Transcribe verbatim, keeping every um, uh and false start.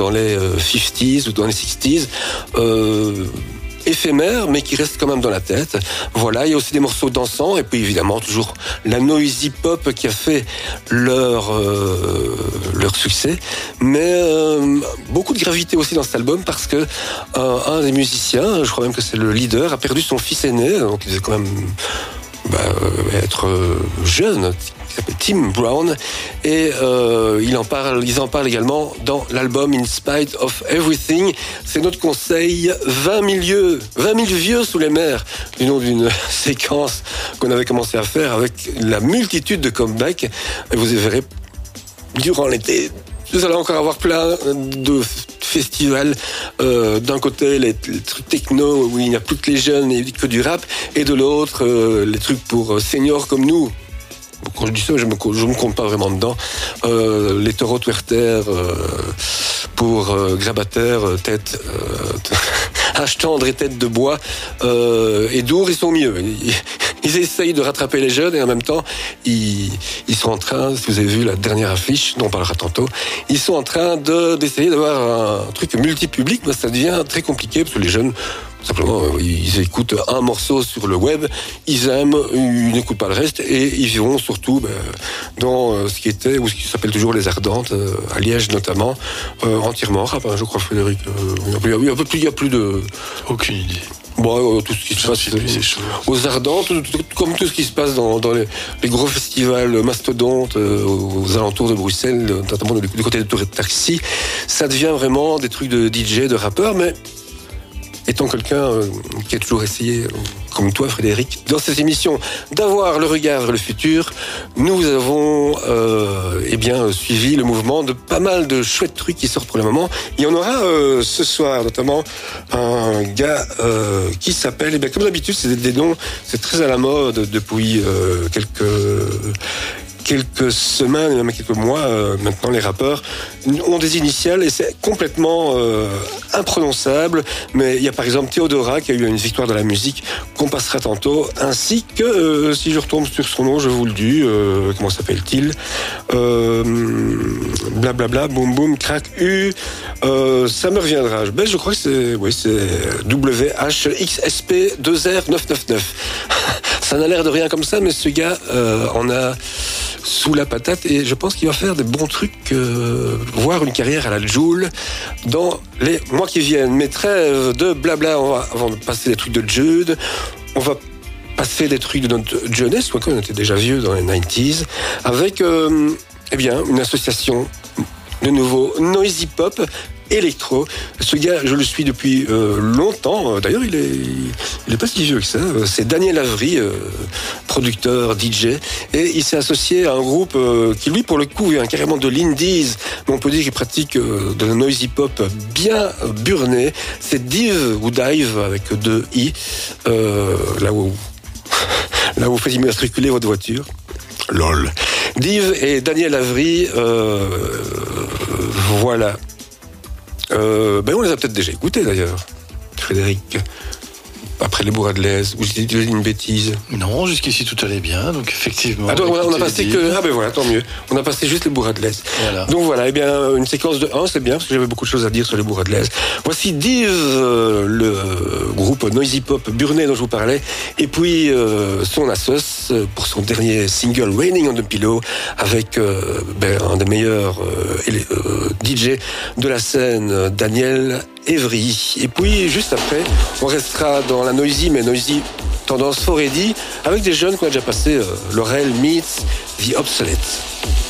dans les cinquantaines ou dans les soixante, euh, éphémère, mais qui reste quand même dans la tête. Voilà, il y a aussi des morceaux dansants, et puis évidemment toujours la noisy pop qui a fait leur euh, leur succès, mais euh, beaucoup de gravité aussi dans cet album, parce que euh, un des musiciens, je crois même que c'est le leader, a perdu son fils aîné, donc il devait quand même bah, être jeune, qui s'appelle Tim Brown, et euh, il en parle, ils en parlent également dans l'album In Spite of Everything. C'est notre conseil, vingt mille vieux, vingt mille vieux sous les mers, du nom d'une séquence qu'on avait commencé à faire avec la multitude de comebacks. Et vous verrez, durant l'été, vous allez encore avoir plein de festivals. Euh, d'un côté, les, les trucs techno où il n'y a plus que les jeunes et que du rap, et de l'autre, euh, les trucs pour seniors comme nous. Quand je dis ça, je me, je me compte pas vraiment dedans. Euh, les taureaux Twerter euh, pour euh, grabataire, tête, euh, hache tendre et tête de bois. Euh, et Dour, ils sont mieux. Ils, ils essayent de rattraper les jeunes, et en même temps, ils, ils sont en train, si vous avez vu la dernière affiche, dont on parlera tantôt, ils sont en train de, d'essayer d'avoir un truc multi-public, mais ça devient très compliqué, parce que les jeunes, simplement, ils écoutent un morceau sur le web, ils aiment, ils n'écoutent pas le reste, et ils vont surtout ben, dans ce qui était, ou ce qui s'appelle toujours les Ardentes, à Liège notamment, euh, entièrement rap, hein, je crois, Frédéric. Euh, il n'y a, a, a plus de... Aucune idée. Bon, euh, tout ce qui se passe euh, aux Ardentes, tout, tout, comme tout ce qui se passe dans, dans les, les gros festivals mastodontes euh, aux alentours de Bruxelles, notamment du, du côté de Tour-Taxi, ça devient vraiment des trucs de D J, de rappeurs, mais étant quelqu'un euh, qui a toujours essayé, euh, comme toi Frédéric, dans cette émission, d'avoir le regard vers le futur, nous avons euh, eh bien, suivi le mouvement de pas mal de chouettes trucs qui sortent pour le moment. Il y en aura euh, ce soir, notamment un gars euh, qui s'appelle, eh bien, comme d'habitude, c'est des noms, c'est très à la mode depuis euh, quelques... quelques semaines, même quelques mois, euh, maintenant les rappeurs ont des initiales et c'est complètement euh, imprononçable. Mais il y a par exemple Théodora qui a eu une victoire de la musique qu'on passera tantôt, ainsi que, euh, si je retombe sur son nom, je vous le dis, euh, comment s'appelle-t-il, euh, blablabla, boum boum, crack, U, euh, ça me reviendra. Ben, je crois que c'est, oui, c'est W H X S P deux R neuf neuf neuf. Ça n'a l'air de rien comme ça, mais ce gars euh, en a sous la patate, et je pense qu'il va faire des bons trucs, euh, voire une carrière à la Jul dans les mois qui viennent. Mais trêve de blabla, on va, avant de passer des trucs de Jude, on va passer des trucs de notre jeunesse, quoi qu'on était déjà vieux dans les quatre-vingt-dix, avec euh, eh bien, une association de nouveau noisy pop électro. Ce gars, je le suis depuis euh, longtemps. D'ailleurs, il est, il est pas si vieux que ça. C'est Daniel Avery, euh, producteur, D J, et il s'est associé à un groupe euh, qui, lui, pour le coup, vient carrément de l'Indies, mais on peut dire qu'il pratique euh, de la noisy pop bien burné. C'est Dive ou Dive avec deux i, euh, là où là où vous faites immatriculer votre voiture. Lol. Dive et Daniel Avery, euh, voilà. Euh, ben on les a peut-être déjà écoutés d'ailleurs, Frédéric. Après les bourrades de l'aise, ou j'ai dit une bêtise. Non, jusqu'ici tout allait bien, donc effectivement. Attends, on a, on a passé que. Ah ben voilà, tant mieux. On a passé juste les bourrades de l'aise. Voilà. Donc voilà, eh bien, une séquence de un, c'est bien, parce que j'avais beaucoup de choses à dire sur les bourrades de l'aise. Voici Dive, euh, le groupe noisy pop burné dont je vous parlais, et puis euh, son assos pour son dernier single Raining on the Pillow, avec euh, ben, un des meilleurs euh, euh, D J de la scène, Daniel Avery. Et puis juste après, on restera dans la noisy, mais noisy tendance fort Eddie, avec des jeunes qu'on a déjà passé, euh, Laurel meets The Obsolete.